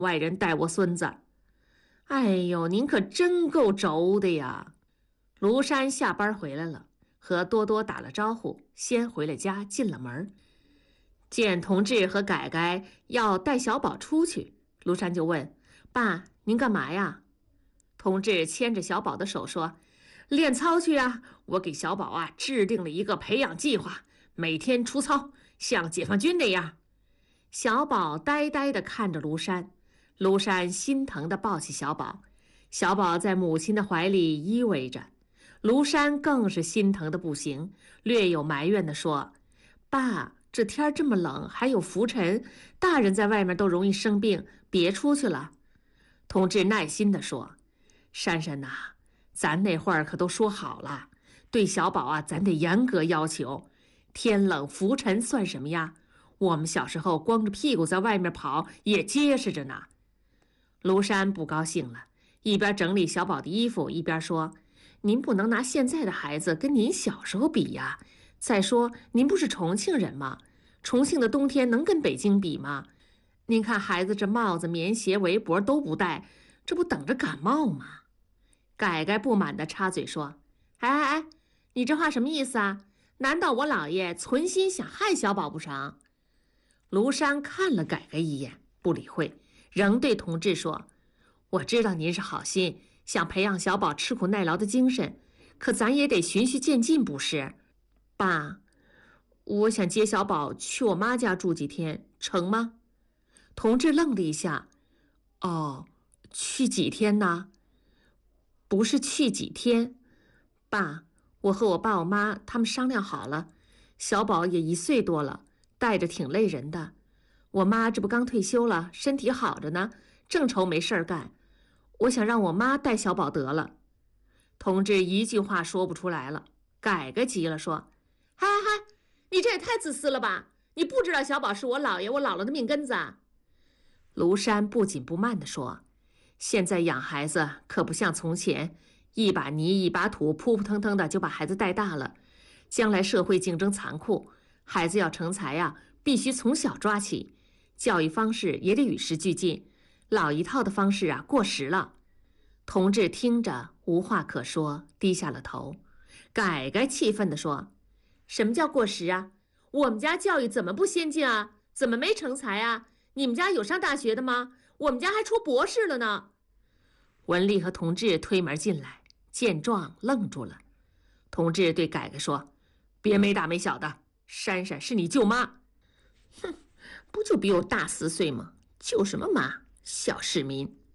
外人带我孙子。哎呦，您可真够轴的呀！庐山下班回来了，和多多打了招呼，先回了家，进了门。见同志和改改要带小宝出去，庐山就问：“爸，您干嘛呀？”同志牵着小宝的手说：“练操去啊！我给小宝制定了一个培养计划，每天出操，像解放军那样。”小宝呆呆地看着庐山，庐山心疼地抱起小宝，小宝在母亲的怀里依偎着。庐山更是心疼的不行，略有埋怨地说：“爸，这天这么冷，还有浮尘，大人在外面都容易生病，别出去了。”同志耐心地说：“珊珊呐，咱那会儿可都说好了，对小宝咱得严格要求。天冷浮尘算什么呀？我们小时候光着屁股在外面跑也结实着呢。”庐山不高兴了，一边整理小宝的衣服，一边说：“您不能拿现在的孩子跟您小时候比呀。再说，您不是重庆人吗？重庆的冬天能跟北京比吗？您看孩子这帽子、棉鞋、围脖都不戴，这不等着感冒吗？”改改不满地插嘴说：“哎，你这话什么意思啊？难道我姥爷存心想害小宝不成？”庐山看了改改一眼，不理会，仍对同志说：“我知道您是好心，想培养小宝吃苦耐劳的精神，可咱也得循序渐进，不是？爸，我想接小宝去我妈家住几天，成吗？”同志愣了一下：“哦，去几天呢？不是去几天，爸，我和我爸我妈他们商量好了，小宝也1岁多了，带着挺累人的。我妈这不刚退休了，身体好着呢，正愁没事儿干。我想让我妈带小宝得了。”同志一句话说不出来了，改个急了说：“嗨，你这也太自私了吧！你不知道小宝是我姥爷我姥姥的命根子啊！”庐山不紧不慢地说：“现在养孩子可不像从前，一把泥一把土，扑扑腾腾的就把孩子带大了。将来社会竞争残酷，孩子要成才必须从小抓起，教育方式也得与时俱进，老一套的方式过时了。”同志听着无话可说，低下了头。改改气愤地说：“什么叫过时啊？我们家教育怎么不先进啊？怎么没成才啊？你们家有上大学的吗？我们家还出博士了呢。”文丽和同志推门进来，见状愣住了。同志对改改说：“别没大没小的，珊珊是你舅妈。”“哼，不就比我大4岁吗？舅什么妈？小市民！”